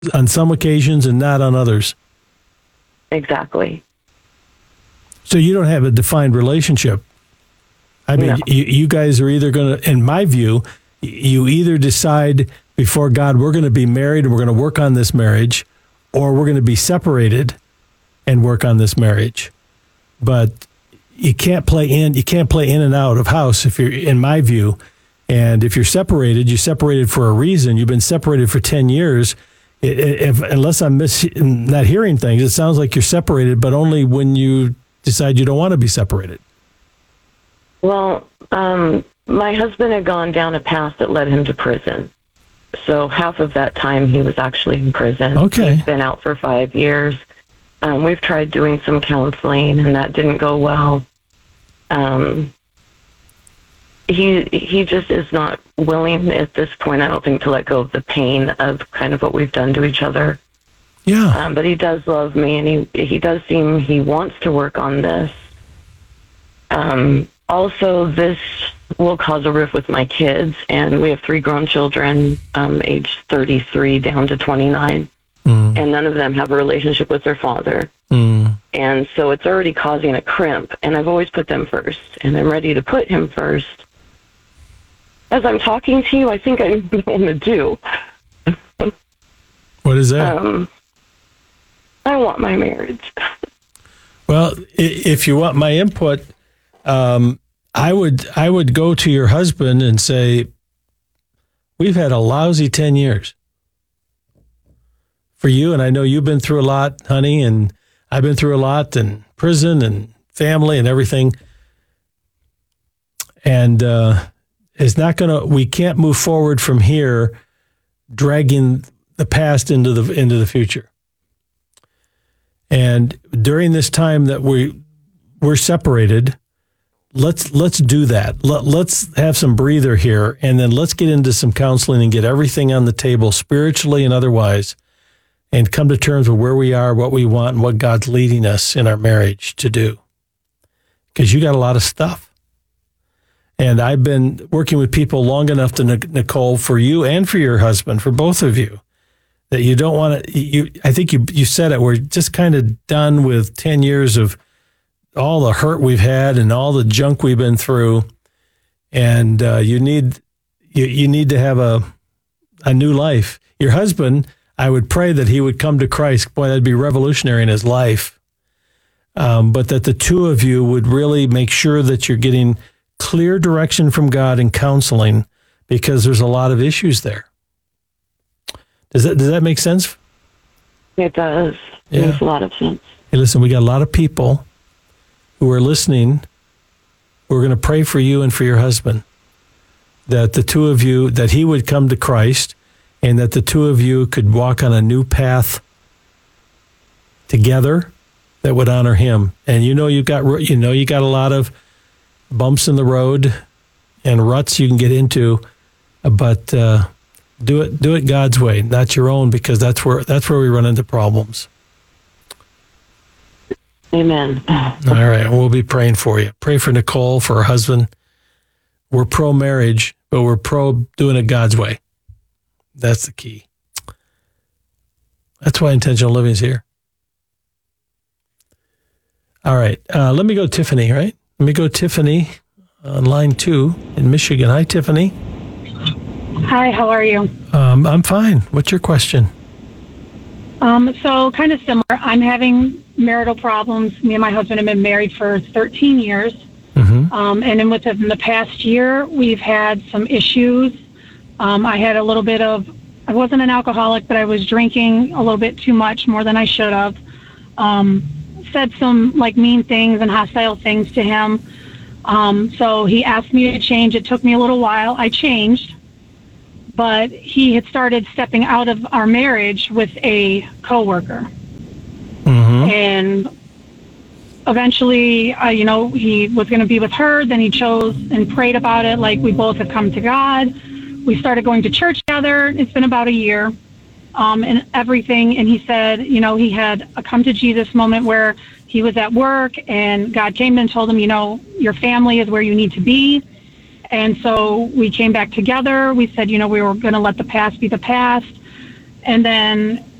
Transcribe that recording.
on some occasions and not on others. Exactly. So you don't have a defined relationship. I mean, No. you guys are either going to, in my view, you either decide before God, we're going to be married and we're going to work on this marriage, or we're going to be separated and work on this marriage. But you can't play in and out of house if you're, in my view. And if you're separated for a reason. You've been separated for 10 years. Unless I'm not hearing things, it sounds like you're separated, but only when you decide you don't want to be separated. Well, my husband had gone down a path that led him to prison. So half of that time he was actually in prison. Okay. He's been out for 5 years. We've tried doing some counseling, and that didn't go well. He just is not willing at this point, I don't think, to let go of the pain of kind of what we've done to each other. Yeah. But he does love me, and he does seem he wants to work on this. Also, this will cause a rift with my kids, and we have 3 grown children, age 33 down to 29, and none of them have a relationship with their father. And so it's already causing a crimp, and I've always put them first, and I'm ready to put him first. As I'm talking to you, I think I know what I'm going to do. What is that? I want my marriage. Well, if you want my input, I would go to your husband and say, we've had a lousy 10 years for you. And I know you've been through a lot, honey, and I've been through a lot, and prison and family and everything. And we can't move forward from here dragging the past into the future. And during this time that we're separated, let's do that. Let's have some breather here, and then let's get into some counseling and get everything on the table, spiritually and otherwise, and come to terms with where we are, what we want, and what God's leading us in our marriage to do. Because you got a lot of stuff. And I've been working with people long enough to, Nicole, for you and for your husband, for both of you, that you don't want to, I think you said it, we're just kind of done with 10 years of all the hurt we've had and all the junk we've been through. And you need to have a new life. Your husband, I would pray that he would come to Christ. Boy, that'd be revolutionary in his life. But that the two of you would really make sure that you're getting clear direction from God in counseling, because there's a lot of issues there. Does that make sense? It does. Yeah. It makes a lot of sense. Hey, listen, we got a lot of people who are listening. We're going to pray for you and for your husband, that the two of you, that he would come to Christ, and that the two of you could walk on a new path together that would honor him. And you got a lot of bumps in the road and ruts you can get into, but do it God's way, not your own, because that's where we run into problems. Amen. All right, we'll be praying for you. Pray for Nicole, for her husband. We're pro-marriage, but we're pro doing it God's way. That's the key. That's why intentional living is here. All right, let me go Tiffany, right? Let me go Tiffany on line 2 in Michigan. Hi, Tiffany. Hi, how are you? I'm fine. What's your question? So kind of similar. I'm having marital problems. Me and my husband have been married for 13 years. Mm-hmm. And then within the past year, we've had some issues. I had a little bit of, I wasn't an alcoholic, but I was drinking a little bit too much, more than I should have. Said some mean things and hostile things to him. So he asked me to change. It took me a little while. I changed. But he had started stepping out of our marriage with a coworker. Mm-hmm. And eventually, he was going to be with her. Then he chose and prayed about it. We both have come to God. We started going to church together. It's been about a year and everything. And he said, he had a come to Jesus moment where he was at work and God came and told him, your family is where you need to be. And so we came back together. We said, we were going to let the past be the past. And then